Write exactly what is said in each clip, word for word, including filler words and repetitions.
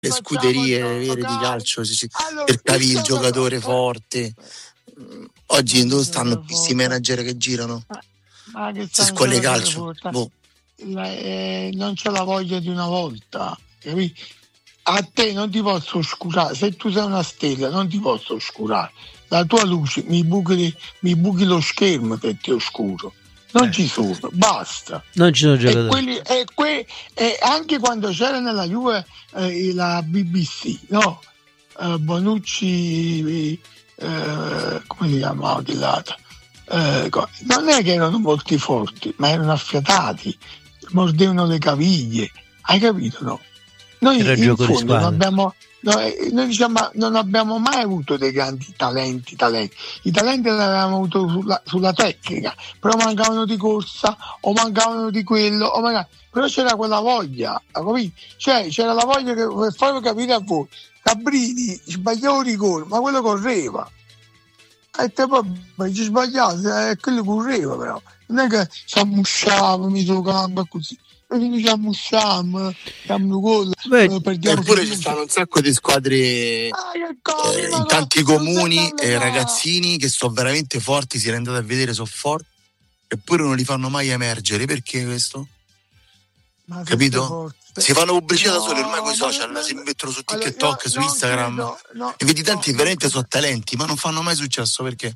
le scuderie vere di calcio, cercavi il giocatore forte. Oggi dove stanno questi manager che girano? Ma che si scuola il calcio. Boh. La, eh, non c'è la voglia di una volta, capito? A te non ti posso oscurare, se tu sei una stella non ti posso oscurare. La tua luce mi buchi, mi buchi lo schermo che ti oscuro. Non eh. ci sono, basta. Non ci sono giocatori. E, quelli, e, que, e anche quando c'era nella Juve eh, la B B C, no? Eh, Bonucci, eh, come si chiamava di lato? Eh, non è che erano molti forti, ma erano affiatati, mordevano le caviglie, hai capito? No? Noi in fondo non abbiamo, noi, noi diciamo, non abbiamo mai avuto dei grandi talenti, talenti. I talenti li avevamo avuto sulla, sulla tecnica, però mancavano di corsa o mancavano di quello, o mancavano, però c'era quella voglia, capito? Cioè c'era la voglia che, per farvi capire a voi, Cabrini sbagliava un rigore, ma quello correva. E te poi ci sbagliate, e quello correva però. Non è che ci ammusciamo, mi giocavo così. Quindi ci ammusciamo, siamo gol, eppure ci stanno un sacco di squadre ah, eh, in tanti comuni e eh, ragazzini che sono veramente forti, si rendono a vedere, sono forti, eppure non li fanno mai emergere. Perché questo? Ma capito? Si fanno pubblicità no, da soli ormai con i social, no, si mettono su TikTok, allora, su Instagram credo, no, e vedi tanti no, veramente sono talenti, ma non fanno mai successo. Perché?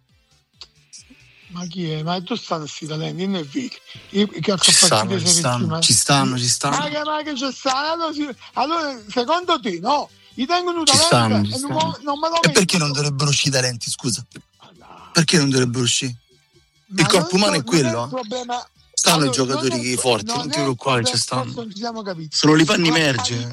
Ma chi è? Ma tu stanno questi talenti? Non è vero. Io, che ci, stanno, ci, stanno, ci stanno, ci stanno. Ma che, ma che ci stanno? Allora, allora, secondo te, no? Gli tengono talenti e non, non me lo E perché non dovrebbero uscire i talenti, scusa? Allora. Perché non dovrebbero uscire? Il corpo umano è quello. Problema... Stanno allora, i giocatori è, forti, non, non ti preoccupare, ci stanno. Non ci siamo capiti. Se non li fanno emergere.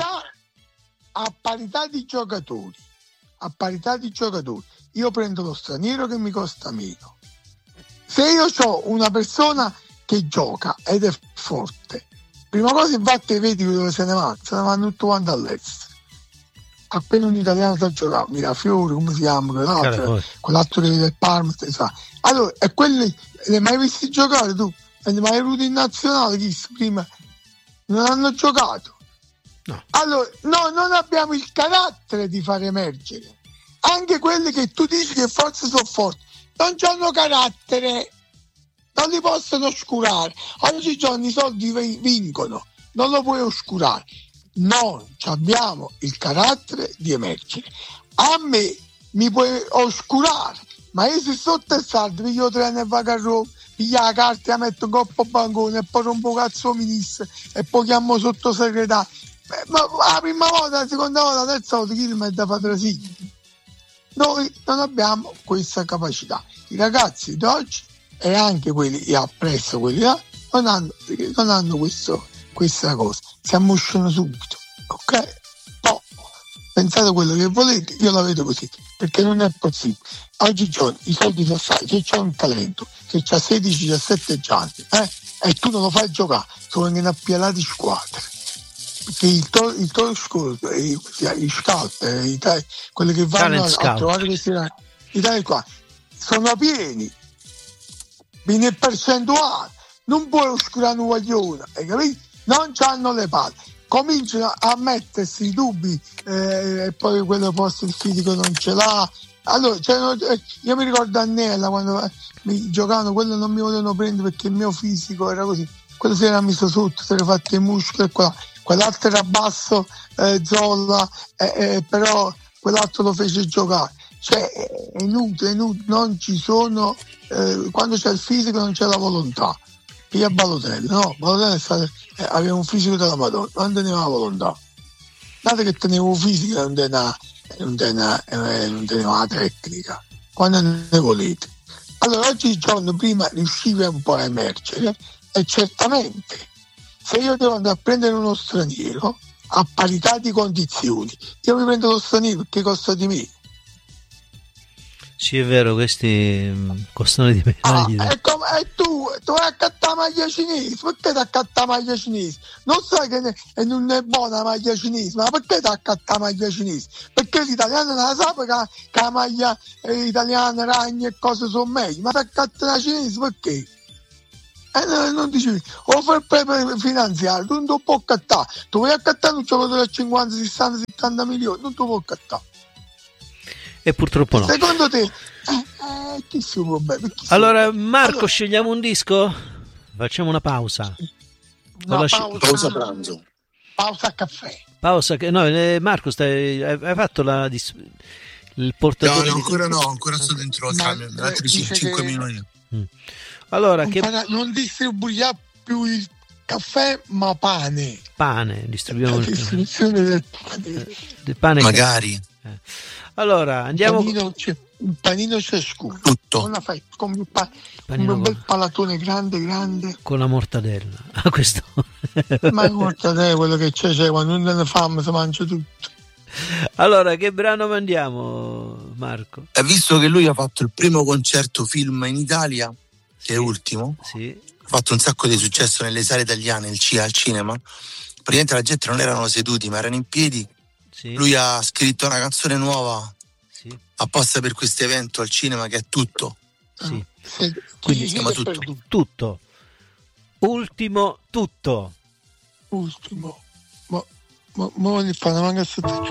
A parità di giocatori, a parità di giocatori, io prendo lo straniero che mi costa meno. Se io ho una persona che gioca ed è forte, prima cosa infatti vedi dove se ne va, se ne vanno tutti quanti all'estero. Appena un italiano sa giocare, Mirafiori, come si chiama, quell'altro, quell'altro che del Parma, sa. Allora, e quelli li hai mai visti giocare tu? E li hai mai avuti in nazionale chi prima? Non hanno giocato. No. Allora, no, non abbiamo il carattere di far emergere. Anche quelli che tu dici che forse sono forti, non hanno carattere, non li possono oscurare. Oggigiorno i soldi vincono, non lo puoi oscurare. Non abbiamo il carattere di emergere. A me mi puoi oscurare, ma io se sotto il saldo piglio treno e vado a Roma, piglio la carta, la metto in coppa bancone e poi rompo cazzo ministro e poi chiamo sottosegretario. Ma la prima volta, la seconda volta, la terza volta chi mi mette a fare trasigli? Noi non abbiamo questa capacità. I ragazzi di oggi e anche quelli appresso quelli là non hanno, non hanno questo, questa cosa. Si ammusciano subito, ok? No, pensate quello che volete, io la vedo così, perché non è possibile. Oggigiorno i soldi sono stati, se c'è un talento che ha sedici diciassette anni eh, e tu non lo fai giocare, sono vengono appialati squadre. Che il to- il to- scorso, gli scalp, i ta- quelli che vanno a, a trovare questi i tali qua sono pieni, in percentuale, non puoi oscurare un guaglione, hai capito? Non c'hanno le palle, cominciano a mettersi i dubbi eh, e poi quello posto il fisico non ce l'ha. Allora, cioè, io mi ricordo Annella quando eh, mi giocavano, quello non mi volevano prendere perché il mio fisico era così, quello si era messo sotto, si era fatto i muscoli e qua. Quell'altro era basso, eh, Zolla, eh, eh, però quell'altro lo fece giocare. Cioè, è inutile, è inutile, non ci sono, eh, quando c'è il fisico non c'è la volontà. Pia Balotelli, no, Balotelli stato, eh, aveva un fisico della Madonna, non teneva la volontà. Dato che teneva un fisico non teneva, non teneva, eh, non teneva la tecnica, quando ne volete. Allora oggigiorno prima riusciva un po' a emergere e certamente se io devo andare a prendere uno straniero a parità di condizioni, io mi prendo lo straniero perché costa di me. Sì, è vero, questi costano di meno. Ah, e, com- e tu, tu vai a accattare la maglia cinese, perché ti accatta la maglia cinese? Non sai che ne- e non è buona la maglia cinese, ma perché ti accatta la maglia cinese? Perché l'italiano non la sa che, che la maglia eh, italiana, ragni e cose sono meglio, ma ti accatta la cinese perché? Eh, no, non dicevi, o fai il premio finanziario, tu non lo puoi accattare. Tu vuoi accattare un giocatore a cinquanta, sessanta, settanta milioni, non lo puoi accattare. E purtroppo no. Secondo te, eh, eh, chi si può bene? Allora, Marco, allora, scegliamo un disco? Facciamo una pausa. No, pausa, pausa pranzo. Pausa caffè. Pausa, no, eh, Marco, stai, hai, hai fatto la, il portatore? No, no, di... ancora no, ancora sto dentro il camion, altri cinque minuti. Mm. Allora, non, che... farà, non distribuirà più il caffè, ma pane. Pane, distribuiamo la il distribuzione del pane. Del pane magari. Che... Eh. Allora, andiamo. Un panino, un panino ciascuno. Tutto. Una fai, come un, pa- come un bel palatone grande, grande. Con la mortadella. Ah, questo. Ma la mortadella è quello che c'è, c'è, quando non ne fame si mangia tutto. Allora, che brano mandiamo, Marco? E visto che lui ha fatto il primo concerto film in Italia, sì, che è ultimo, sì, ha fatto un sacco di successo nelle sale italiane, il C I A, al cinema, praticamente la gente non erano seduti ma erano in piedi, sì. Lui ha scritto una canzone nuova, sì, apposta per questo evento al cinema, che è Tutto. Sì. Sì. Quindi sì, si chiama sì, Tutto. Tutto. Ultimo Tutto. Ultimo. Ma, ma, ma, ma, ma, ma, ma, ma,